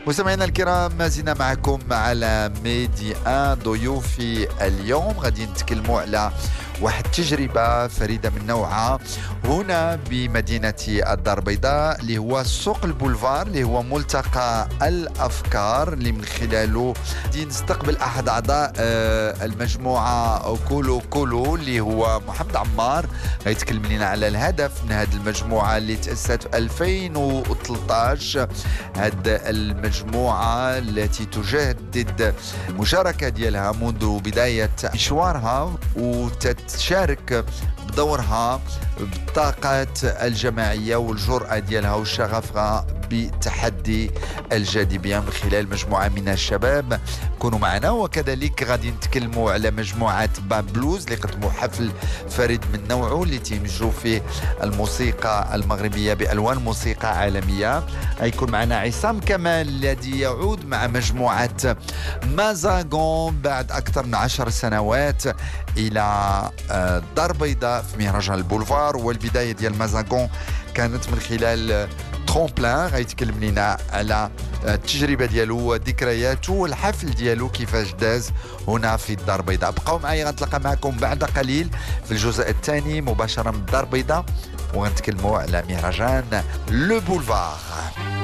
مستمعينا الكرام، ما زلنا معكم على ميدي ان. ضيوفي اليوم غادي نتكلموا على واحد التجربة فريدة من نوعها هنا بمدينة الدار البيضاء، اللي هو سوق البولفار، اللي هو ملتقى الأفكار اللي من خلاله غادي نستقبل أحد أعضاء المجموعة كولو كولو، اللي هو محمد عمار. غيتكلم لنا على الهدف من هذه المجموعة اللي تأسست في 2013. هذه المجموعة التي تجدد المشاركة ديالها منذ بداية مشوارها وتشارك بدورها بالطاقة الجماعية والجرأة ديالها وشغفها بتحدي الجاذبية من خلال مجموعة من الشباب. كونوا معنا. وكذلك غادي نتكلموا على مجموعة باب بلوز اللي قدموا حفل فريد من نوعه اللي تيمجوا فيه الموسيقى المغربية بألوان موسيقى عالمية. غيكون معنا عصام كمال الذي يعود مع مجموعة مازاغون بعد أكثر من 10 سنوات إلى الدار البيضاء في مهرجان البولفار. والبداية ديال مازاغون كانت من خلال ترومبلان. غيتكلم لنا على التجربة ديالو وذكرياته والحفل ديالو كيفاش داز هنا في الدار البيضاء. بقاو معايا، غنتلاقى معكم بعد قليل في الجزء الثاني مباشرة من الدار البيضاء، وغنتكلموا على مهرجان لو بولفار.